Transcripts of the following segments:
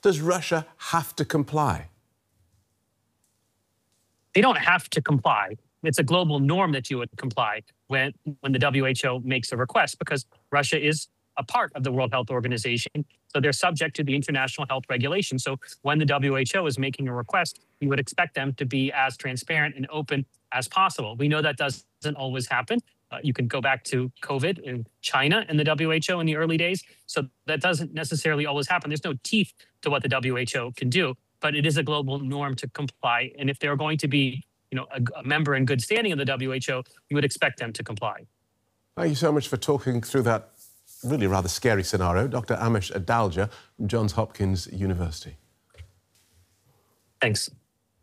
Does Russia have to comply? They don't have to comply. It's a global norm that you would comply when the WHO makes a request, because Russia is a part of the World Health Organization. So they're subject to the international health regulations. So when the WHO is making a request, you would expect them to be as transparent and open as possible. We know that doesn't always happen. You can go back to COVID in China and the WHO in the early days. So that doesn't necessarily always happen. There's no teeth to what the WHO can do, but it is a global norm to comply. And if they're going to be, a member in good standing of the WHO, you would expect them to comply. Thank you so much for talking through that really rather scary scenario. Dr. Amesh Adalja from Johns Hopkins University. Thanks.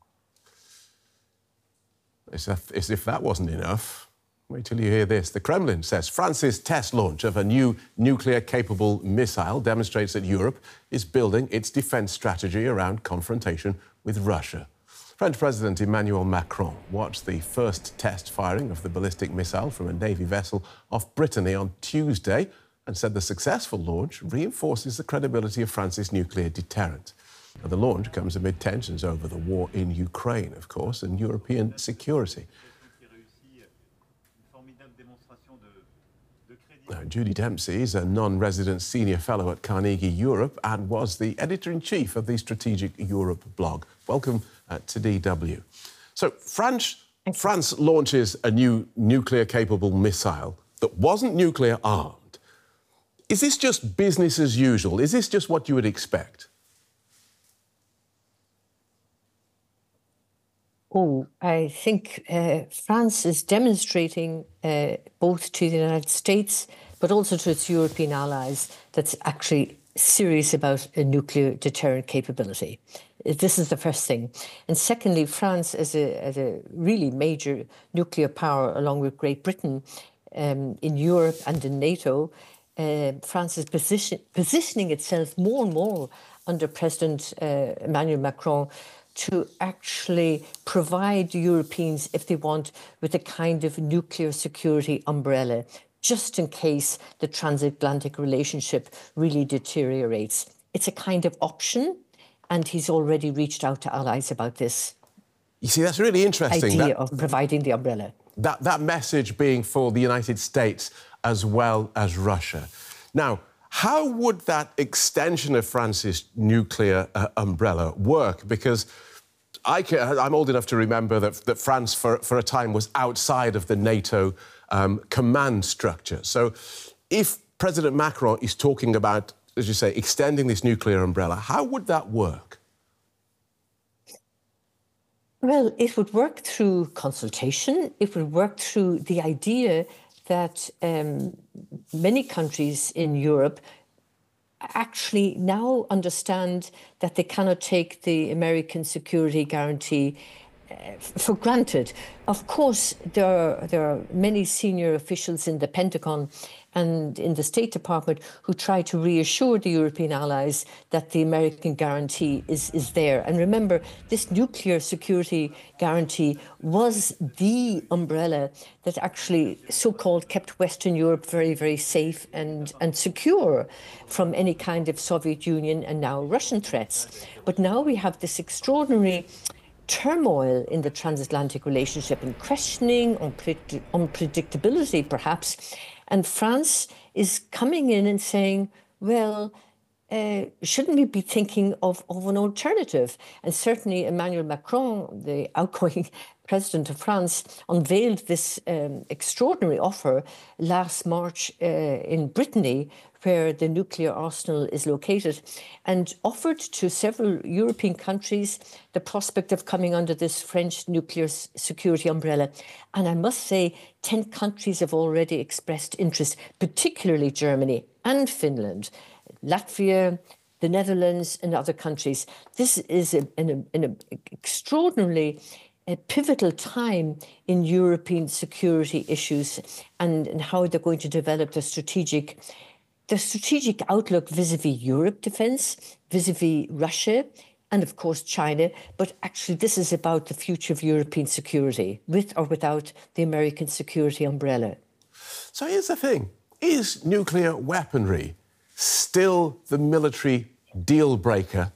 As if that wasn't enough, wait till you hear this. The Kremlin says France's test launch of a new nuclear-capable missile demonstrates that Europe is building its defence strategy around confrontation with Russia. French President Emmanuel Macron watched the first test firing of the ballistic missile from a Navy vessel off Brittany on Tuesday and said the successful launch reinforces the credibility of France's nuclear deterrent. Now, the launch comes amid tensions over the war in Ukraine, of course, and European security. Now, Judy Dempsey is a non-resident senior fellow at Carnegie Europe and was the editor-in-chief of the Strategic Europe blog. Welcome to DW. So France launches a new nuclear-capable missile that wasn't nuclear-armed. Is this just business as usual? Is this just what you would expect? I think France is demonstrating both to the United States but also to its European allies that's actually serious about a nuclear deterrent capability. This is the first thing. And secondly, France as a really major nuclear power along with Great Britain in Europe and in NATO, France is positioning itself more and more under President Emmanuel Macron to actually provide Europeans, if they want, with a kind of nuclear security umbrella, just in case the transatlantic relationship really deteriorates. It's a kind of option, and he's already reached out to allies about this. You see, that's really interesting. Idea of providing the umbrella. That message being for the United States as well as Russia. Now, how would that extension of France's nuclear umbrella work? Because I'm old enough to remember that France, for a time, was outside of the NATO command structure. So if President Macron is talking about, as you say, extending this nuclear umbrella, how would that work? Well, it would work through consultation. It would work through the idea that many countries in Europe actually now understand that they cannot take the American security guarantee for granted. Of course, there are many senior officials in the Pentagon and in the State Department who try to reassure the European allies that the American guarantee is there. And remember, this nuclear security guarantee was the umbrella that actually so-called kept Western Europe very, very safe and secure from any kind of Soviet Union and now Russian threats. But now we have this extraordinary turmoil in the transatlantic relationship and questioning, unpredictability perhaps. And France is coming in and saying, well, shouldn't we be thinking of an alternative? And certainly Emmanuel Macron, the outgoing president of France, unveiled this extraordinary offer last March in Brittany, where the nuclear arsenal is located, and offered to several European countries the prospect of coming under this French nuclear security umbrella. And I must say, 10 countries have already expressed interest, particularly Germany and Finland, Latvia, the Netherlands and other countries. This is an extraordinarily pivotal time in European security issues and how they're going to develop the strategic outlook vis-à-vis Europe defence, vis-à-vis Russia, and of course China. But actually this is about the future of European security, with or without the American security umbrella. So here's the thing. Is nuclear weaponry still the military deal breaker